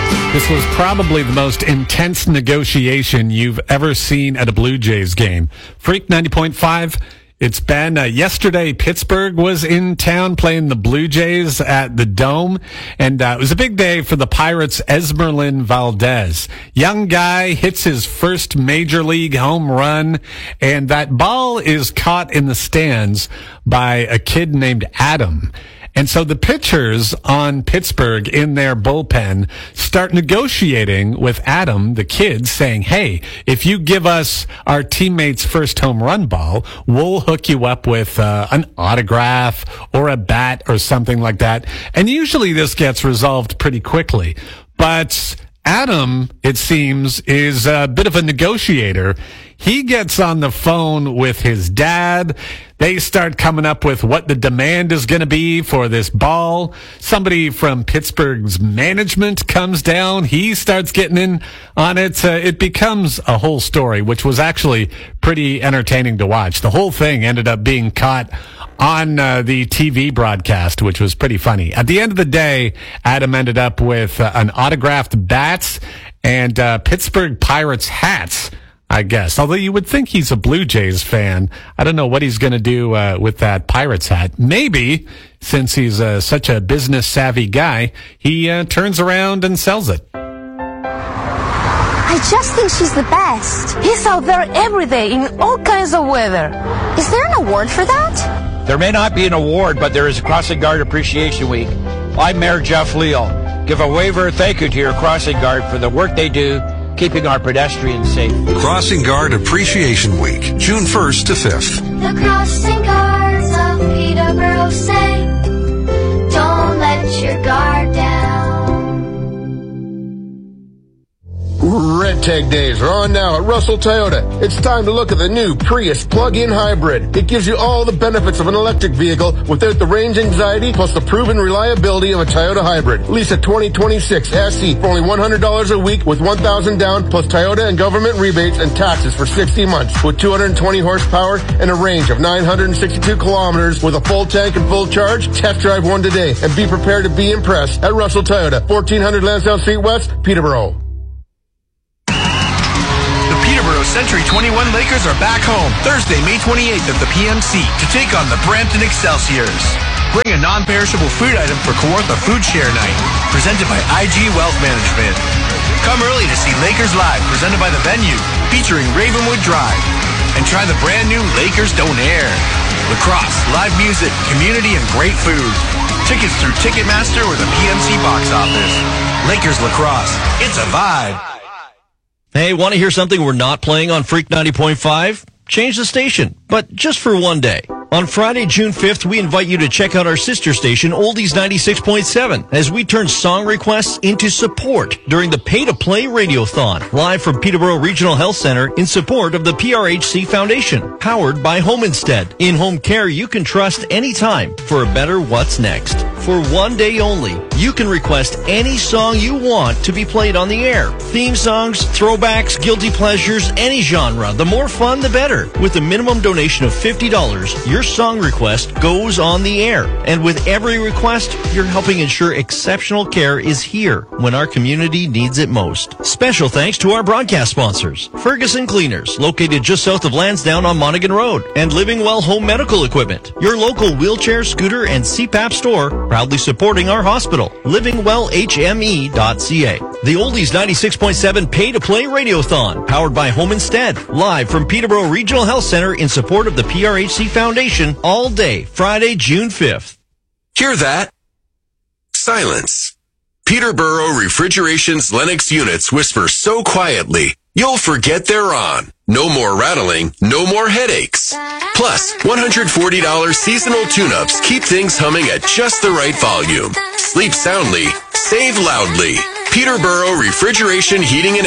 This was probably the most intense negotiation you've ever seen at a Blue Jays game. Freak 90.5. It's been yesterday. Pittsburgh was in town playing the Blue Jays at the Dome, and it was a big day for the Pirates' Esmeralyn Valdez. Young guy hits his first major league home run, and that ball is caught in the stands by a kid named Adam. And so the pitchers on Pittsburgh in their bullpen start negotiating with Adam, the kid, saying, hey, if you give us our teammate's first home run ball, we'll hook you up with an autograph or a bat or something like that. And usually this gets resolved pretty quickly. But Adam, it seems, is a bit of a negotiator. He gets on the phone with his dad. They start coming up with what the demand is going to be for this ball. Somebody from Pittsburgh's management comes down. He starts getting in on it. It becomes a whole story, which was actually pretty entertaining to watch. The whole thing ended up being caught on the TV broadcast, which was pretty funny. At the end of the day, Adam ended up with an autographed bats and Pittsburgh Pirates hats, I guess. Although you would think he's a Blue Jays fan. I don't know what he's going to do with that Pirates hat. Maybe, since he's such a business-savvy guy, he turns around and sells it. I just think she's the best. He's out there every day in all kinds of weather. Is there an award for that? There may not be an award, but there is a Crossing Guard Appreciation Week. I'm Mayor Jeff Leal. Give a waiver of thank you to your Crossing Guard for the work they do keeping our pedestrians safe. Crossing Guard Appreciation Week, June 1st to 5th. The Crossing Guards of Peterborough say, don't let your guard down. Red Tag Days are on now at Russell Toyota. It's time to look at the new Prius plug-in hybrid. It gives you all the benefits of an electric vehicle without the range anxiety plus the proven reliability of a Toyota hybrid. Lease a 2026 SC for only $100 a week with $1,000 down plus Toyota and government rebates and taxes for 60 months with 220 horsepower and a range of 962 kilometers with a full tank and full charge. Test drive one today and be prepared to be impressed at Russell Toyota, 1400 Lansdowne Street West, Peterborough. Peterborough Century 21 Lakers are back home Thursday, May 28th at the PMC to take on the Brampton Excelsiors. Bring a non-perishable food item for Kawartha Food Share Night, presented by IG Wealth Management. Come early to see Lakers Live, presented by The Venue, featuring Ravenwood Drive. And try the brand new Lakers Don't Air. Lacrosse, live music, community, and great food. Tickets through Ticketmaster or the PMC box office. Lakers Lacrosse, it's a vibe. Hey, want to hear something we're not playing on Freak 90.5? Change the station, but just for one day. On Friday, June 5th, we invite you to check out our sister station, Oldies 96.7, as we turn song requests into support during the Pay to Play Radiothon, live from Peterborough Regional Health Center in support of the PRHC Foundation, powered by Home Instead. In-home care you can trust anytime for a better what's next. For one day only, you can request any song you want to be played on the air. Theme songs, throwbacks, guilty pleasures, any genre. The more fun, the better. With a minimum donation of $50, your song request goes on the air. And with every request, you're helping ensure exceptional care is here when our community needs it most. Special thanks to our broadcast sponsors, Ferguson Cleaners, located just south of Lansdowne on Monaghan Road, and Living Well Home Medical Equipment, your local wheelchair, scooter, and CPAP store, proudly supporting our hospital, livingwellhme.ca. The Oldies 96.7 Pay-to-Play Radiothon, powered by Home Instead, live from Peterborough Regional Health Center in support of the PRHC Foundation, all day, Friday, June 5th. Hear that? Silence. Peterborough Refrigeration's Lennox units whisper so quietly, you'll forget they're on. No more rattling, no more headaches. Plus, $140 seasonal tune-ups keep things humming at just the right volume. Sleep soundly, save loudly. Peterborough Refrigeration Heating and